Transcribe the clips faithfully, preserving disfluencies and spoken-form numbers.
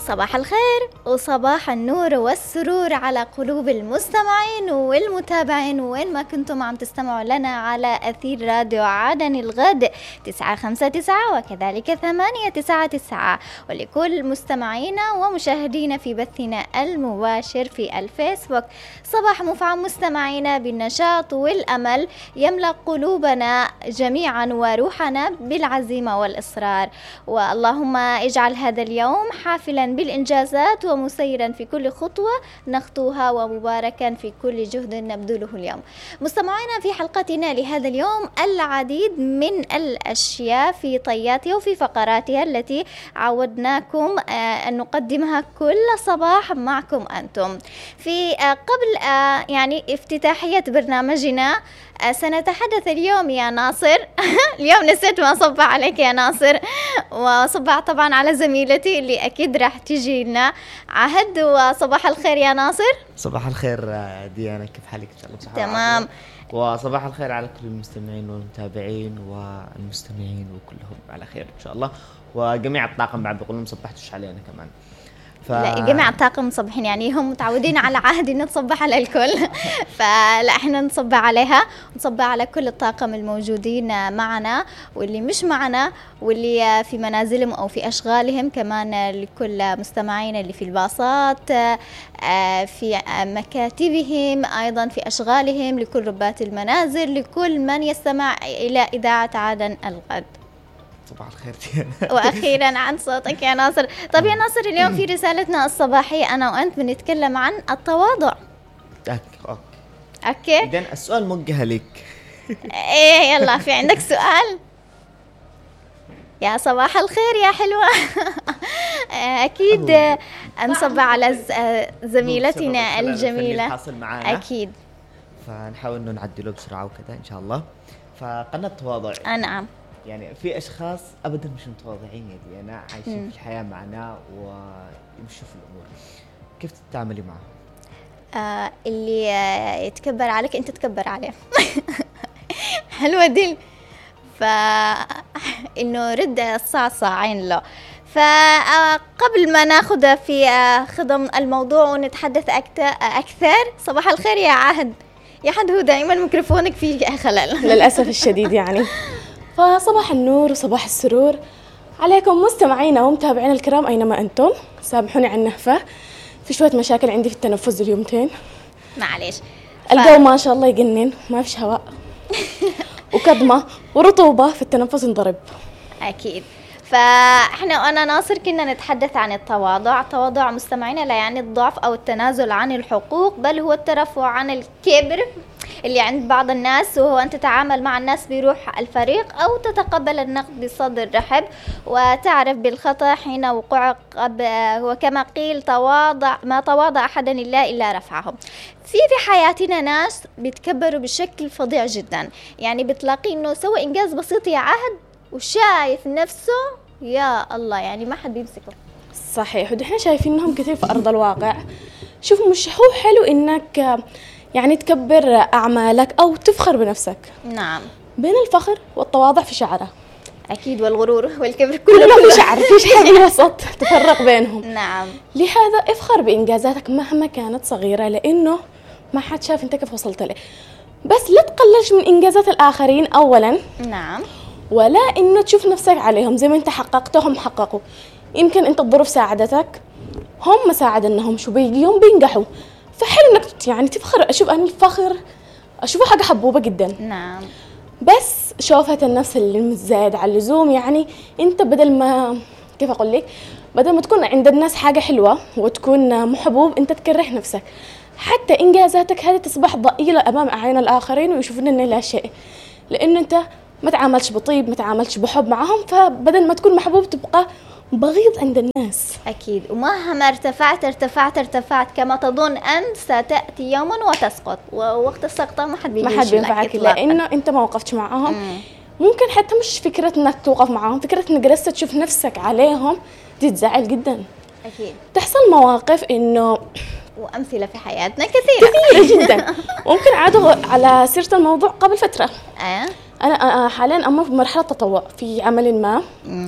صباح الخير وصباح النور والسرور على قلوب المستمعين والمتابعين وين ما كنتم عم تستمعوا لنا على أثير راديو عدن الغد تسعة خمسة تسعة وكذلك ثمانية تسعة تسعة، ولكل مستمعينا ومشاهدينا في بثنا المباشر في الفيسبوك. صباح مفعم مستمعينا بالنشاط والأمل يملأ قلوبنا جميعا وروحنا بالعزيمة والإصرار، واللهم اجعل هذا اليوم حافلا بالإنجازات ومسيرا في كل خطوة نخطوها ومباركا في كل جهد نبذله اليوم. مستمعينا في حلقتنا لهذا اليوم العديد من الأشياء في طياتها وفي فقراتها التي عودناكم أن نقدمها كل صباح معكم أنتم. في قبل يعني افتتاحية برنامجنا سنتحدث اليوم يا ناصر اليوم نسيت ما أصبح عليك يا ناصر، وصبح طبعا على زميلتي اللي أكيد راح تجي لنا عهد. وصباح الخير يا ناصر. صباح الخير ديانا، كيف حالك؟ إن شاء الله بصحة تمام. وصباح الخير على كل المستمعين والمتابعين والمستمعين وكلهم على خير إن شاء الله، وجميع الطاقم بعد بقول لهم صبحتوش علينا كمان. ف... لا جميع الطاقم مصبحين، يعني هم متعودين على عهد إن نصبح على الكل فلا إحنا نصبح عليها ونصبح على كل الطاقم الموجودين معنا واللي مش معنا واللي في منازلهم أو في أشغالهم، كمان لكل مستمعين اللي في الباصات في مكاتبهم أيضا في أشغالهم، لكل ربات المنازل، لكل من يستمع إلى إذاعة عدن الغد. صباح الخير ديانا. وأخيرا عن صوتك يا ناصر. طب يا ناصر اليوم في رسالتنا الصباحية أنا وأنت بنتكلم عن التواضع. أوكي أوكي إذن السؤال موجه لك. إيه يلا في عندك سؤال؟ يا صباح الخير يا حلوة. أكيد نصب على زميلتنا الجميلة أكيد، فنحاول إنه نعدله بسرعة وكذا إن شاء الله. فقناة التواضع نعم، يعني في أشخاص أبداً مش متواضعين يا ديانا، عايشين م. في الحياة معنا ويمشوا في الأمور. كيف تتعاملي معه؟ آه اللي آه يتكبر عليك أنت تكبر عليه. حلوة دي. فإنه رد الصعصعين له. فقبل ما ناخذ في خضم الموضوع ونتحدث أكثر، صباح الخير يا عهد. يا حد هو دائما ميكروفونك فيه خلل للأسف الشديد يعني. فصباح النور وصباح السرور عليكم مستمعينا ومتابعينا الكرام أينما أنتم. سامحوني عن النهفة، في شوية مشاكل عندي في التنفس اليومتين معليش. ف... الجو ما شاء الله يجنن، ما فيش هواء وكدمة ورطوبة في التنفس انضرب أكيد. فإحنا وأنا ناصر كنا نتحدث عن التواضع. التواضع مستمعينا لا يعني الضعف أو التنازل عن الحقوق، بل هو الترفع عن الكبر اللي عند بعض الناس، وهو أن تتعامل مع الناس بروح الفريق أو تتقبل النقد بصدر رحب وتعرف بالخطأ حين وقوعه، وكما قيل تواضع ما تواضع أحد لله إلا رفعه. في في حياتنا ناس بيتكبروا بشكل فظيع جدا، يعني بتلاقي إنه سوى إنجاز بسيط يا عهد وشايف نفسه يا الله يعني ما حد بيمسكه. صحيح، ونحن شايفين إنهم كثير في أرض الواقع. شوف مش هو حلو إنك يعني تكبر أعمالك أو تفخر بنفسك. نعم، بين الفخر والتواضع في شعره أكيد، والغرور والكبر كله في شعر، فيش حاجة وسط تفرق بينهم. نعم، لهذا افخر بإنجازاتك مهما كانت صغيرة، لأنه ما حد شاف أنت كيف وصلت له. بس لا تقللش من إنجازات الآخرين أولا. نعم، ولا إنه تشوف نفسك عليهم، زي ما أنت حققتهم حققوا. يمكن أنت الظروف ساعدتك، هم ساعدنهم شو بيجيهم بينجحوا، فحلو إنك يعني تفخر. أشوف أن الفخر أشوفه حاجة حبوبة جدا. نعم، بس شوفة النفس اللي مزايد على اللزوم، يعني أنت بدل ما كيف أقول لك بدل ما تكون عند الناس حاجة حلوة وتكون محبوب، أنت تكره نفسك. حتى إنجازاتك هذه تصبح ضئيلة أمام أعين الآخرين ويشوفون إنه لا شيء، لأنه أنت ما تعاملش بطيب، ما تعاملش بحب معهم، فبدل ما تكون محبوب تبقى بغيض عند الناس. أكيد، ومهما ارتفعت ارتفعت ارتفعت كما تظن أنت ستأتي يوما وتسقط، ووقت السقطة ما حد ما حد بينفعك لأنه أنت ما وقفتش معهم. مم. ممكن حتى مش فكرة إنك توقف معهم، فكرة إنك جلست تشوف نفسك عليهم دي تزعل جدا. أكيد تحصل مواقف إنه وأمثلة في حياتنا كثيرة كثيرة جدا. ممكن عادوا على سيرة الموضوع قبل فترة. أه؟ أنا حاليا أمر في مرحلة تطوع في عمل ما. مم.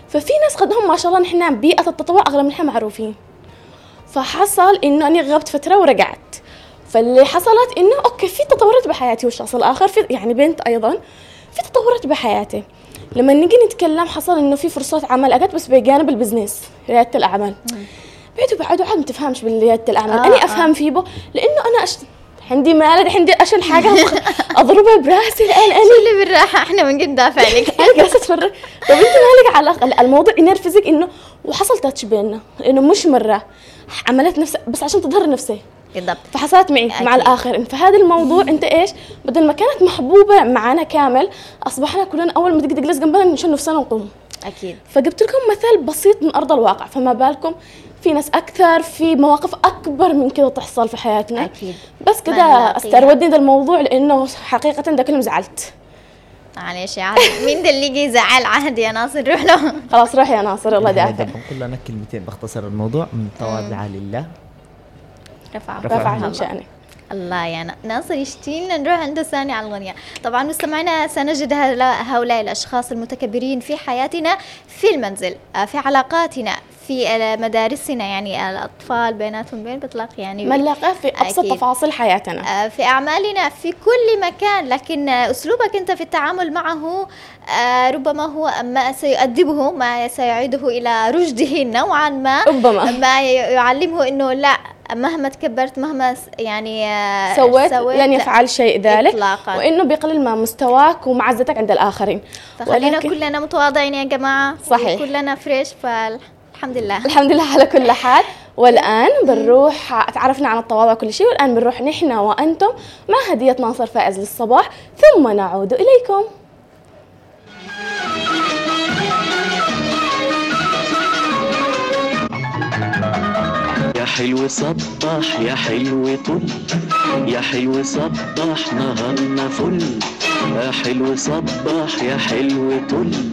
ففي ناس قدهم ما شاء الله نحن بيئة التطوع أغلب نحن معروفين. فحصل إنه أنا غبت فترة ورجعت، فاللي حصلت إنه أوكي في تطورات بحياتي، والشخص الآخر في يعني بنت أيضا في تطورات بحياتي. لما نيجي نتكلم حصل إنه في فرصات عمل أجت بس بجانب البزنس ريادة الأعمال. بعدوا بعدوا عاد ما تفهمش بالريادة الأعمال. آه أنا أفهم آه. فيه بو لأنه أنا أش... عندي مال، عندي أشل حاجة أضربها براسي الآن. أنا اللي بالراحة إحنا من قد دافع لك. أنا جالسة أتفرج. طب أنت مالك على الموضوع ينرفزك إنه وحصل تاتش بيننا إنه مش مرة عملت نفسها بس عشان تظهر نفسها. بالضبط. فحصلت معي أكيد. مع الآخر فهذا الموضوع أنت إيش بدل ما كانت محبوبة معنا كامل أصبحنا كلنا أول ما تجلس جنبنا نشوف نفسنا نقوم. أكيد. فجبت لكم مثال بسيط من أرض الواقع، فما بالكم في ناس أكثر، في مواقف أكبر من كده تحصل في حياتنا. أكيد. بس كده استروردني ده الموضوع لأنه حقيقة ده كلمة زعلت. معلش يا عادل، مين ده اللي يجي زعل عهد يا ناصر؟ روح له. خلاص روح يا ناصر الله دافع. بنقول لنا كلمتين بختصر الموضوع من تواضع لله رفع رفع من شأنه. الله يا ناصر يشتينا نروح عنده ثاني على الغنية. طبعا مستمعينا سنجد هؤلاء الأشخاص المتكبرين في حياتنا، في المنزل، في علاقاتنا، في مدارسنا، يعني الأطفال بيناتهم بين بطلاق يعني ملقى في أبسط أكيد. تفاصيل حياتنا، في أعمالنا، في كل مكان. لكن أسلوبك أنت في التعامل معه ربما هو ما سيؤدبه، ما سيعيده إلى رشده نوعا ما، ربما ما يعلمه إنه لا مهما تكبرت مهما يعني سويت, سويت لن يفعل شيء ذلك إطلاقاً. وإنه بيقلل ما مستواك ومعزتك عند الآخرين. فخلينا ولكن... كلنا متواضعين يا جماعة. صحيح. كلنا فريش، فالحمد لله الحمد لله على كل حال. والآن بنروح تعرفنا عن التواضع كل شيء، والآن بنروح نحن وأنتم مع هدية ناصر فائز للصباح، ثم نعود إليكم. يا حلو صباح يا حلو طل، يا حلو صباح نهارنا فل، يا حلو صباح يا حلو طل.